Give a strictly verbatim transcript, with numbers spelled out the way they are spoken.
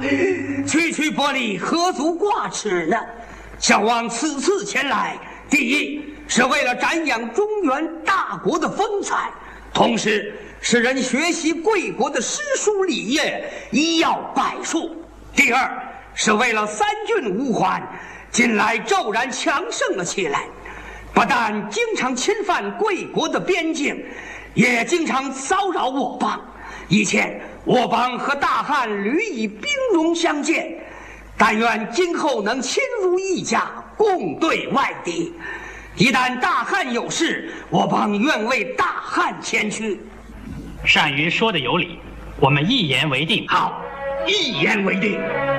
区区薄利何足挂齿呢？小王此次前来，第一是为了瞻仰中原大国的风采，同时使人学习贵国的诗书礼乐、医药百术；第二是为了三郡五环近来骤然强盛了起来，不但经常侵犯贵国的边境，也经常骚扰我邦。以前我邦和大汉屡以兵戎相见，但愿今后能亲如一家，共对外敌。一旦大汉有事，我邦愿为大汉前驱。 单于说的有理，我们一言为定。 好，一言为定。